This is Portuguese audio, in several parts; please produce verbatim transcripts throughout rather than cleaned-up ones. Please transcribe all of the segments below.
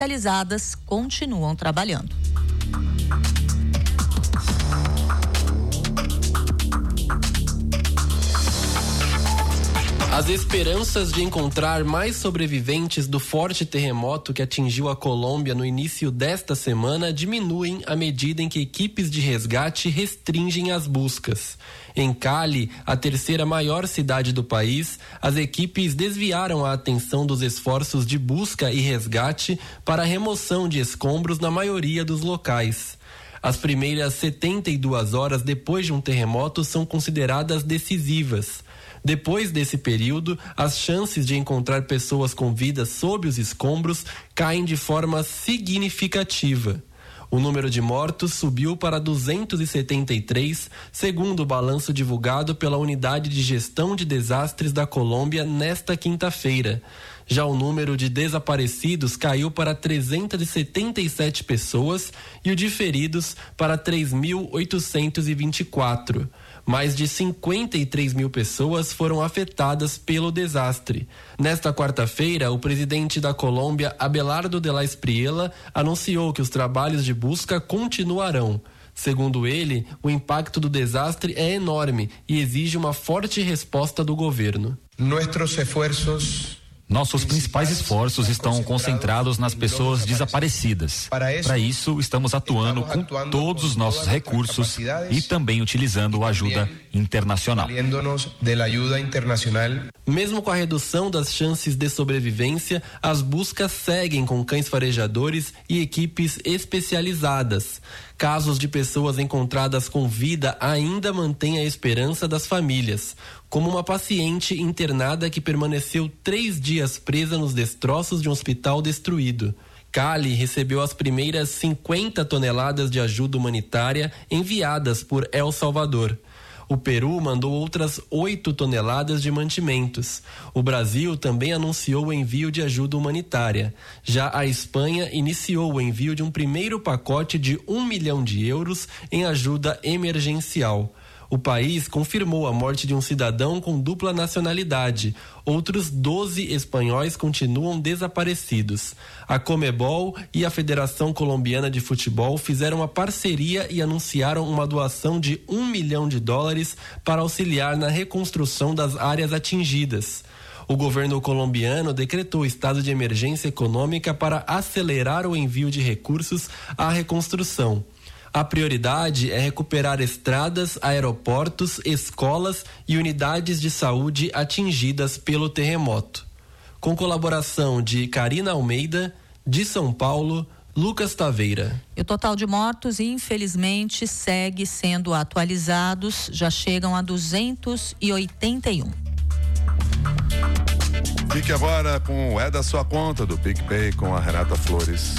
especializadas continuam trabalhando. As esperanças de encontrar mais sobreviventes do forte terremoto que atingiu a Colômbia no início desta semana diminuem à medida em que equipes de resgate restringem as buscas. Em Cali, a terceira maior cidade do país, as equipes desviaram a atenção dos esforços de busca e resgate para a remoção de escombros na maioria dos locais. As primeiras setenta e duas horas depois de um terremoto são consideradas decisivas. Depois desse período, as chances de encontrar pessoas com vida sob os escombros caem de forma significativa. O número de mortos subiu para duzentos e setenta e três, segundo o balanço divulgado pela Unidade de Gestão de Desastres da Colômbia nesta quinta-feira. Já o número de desaparecidos caiu para trezentas e setenta e sete pessoas e o de feridos para três mil oitocentos e vinte e quatro. Mais de cinquenta e três mil pessoas foram afetadas pelo desastre. Nesta quarta-feira, o presidente da Colômbia, Abelardo de la Espriella, anunciou que os trabalhos de busca continuarão. Segundo ele, o impacto do desastre é enorme e exige uma forte resposta do governo. Nossos esforços Nossos principais esforços estão concentrados nas pessoas desaparecidas. Para isso, estamos atuando com todos os nossos recursos e também utilizando a ajuda internacional. Mesmo com a redução das chances de sobrevivência, as buscas seguem com cães farejadores e equipes especializadas. Casos de pessoas encontradas com vida ainda mantêm a esperança das famílias, como uma paciente internada que permaneceu três dias presa nos destroços de um hospital destruído. Cali recebeu as primeiras cinquenta toneladas de ajuda humanitária enviadas por El Salvador. O Peru mandou outras oito toneladas de mantimentos. O Brasil também anunciou o envio de ajuda humanitária. Já a Espanha iniciou o envio de um primeiro pacote de um milhão de euros em ajuda emergencial. O país confirmou a morte de um cidadão com dupla nacionalidade. Outros doze espanhóis continuam desaparecidos. A Conmebol e a Federação Colombiana de Futebol fizeram uma parceria e anunciaram uma doação de um milhão de dólares para auxiliar na reconstrução das áreas atingidas. O governo colombiano decretou estado de emergência econômica para acelerar o envio de recursos à reconstrução. A prioridade é recuperar estradas, aeroportos, escolas e unidades de saúde atingidas pelo terremoto. Com colaboração de Karina Almeida, de São Paulo, Lucas Taveira. E o total de mortos, infelizmente, segue sendo atualizados, já chegam a duzentos e oitenta e um. Fique agora com o É da Sua Conta, do PicPay, com a Renata Flores.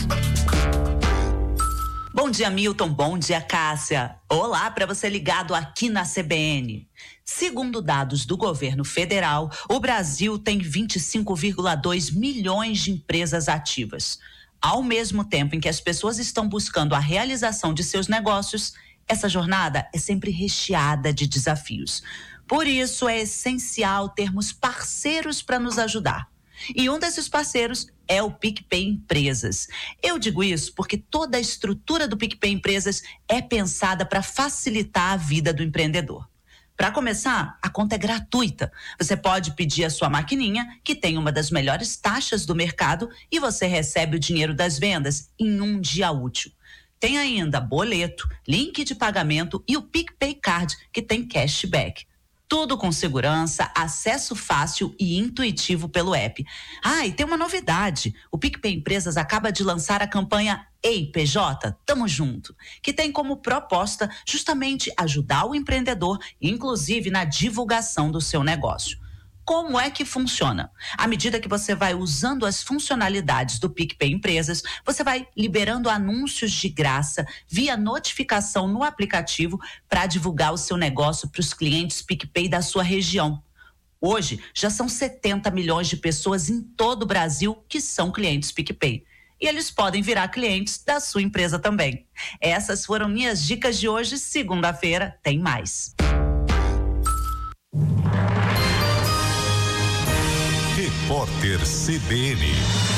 Bom dia, Milton. Bom dia, Cássia. Olá para você ligado aqui na C B N. Segundo dados do governo federal, o Brasil tem vinte e cinco vírgula dois milhões de empresas ativas. Ao mesmo tempo em que as pessoas estão buscando a realização de seus negócios, essa jornada é sempre recheada de desafios. Por isso, é essencial termos parceiros para nos ajudar. E um desses parceiros é o PicPay Empresas. Eu digo isso porque toda a estrutura do PicPay Empresas é pensada para facilitar a vida do empreendedor. Para começar, a conta é gratuita. Você pode pedir a sua maquininha, que tem uma das melhores taxas do mercado, e você recebe o dinheiro das vendas em um dia útil. Tem ainda boleto, link de pagamento e o PicPay Card, que tem cashback. Tudo com segurança, acesso fácil e intuitivo pelo app. Ah, e tem uma novidade. O PicPay Empresas acaba de lançar a campanha Ei P J, tamo junto, que tem como proposta justamente ajudar o empreendedor, inclusive na divulgação do seu negócio. Como é que funciona? À medida que você vai usando as funcionalidades do PicPay Empresas, você vai liberando anúncios de graça via notificação no aplicativo para divulgar o seu negócio para os clientes PicPay da sua região. Hoje, já são setenta milhões de pessoas em todo o Brasil que são clientes PicPay. E eles podem virar clientes da sua empresa também. Essas foram minhas dicas de hoje. Segunda-feira tem mais. Repórter C B N.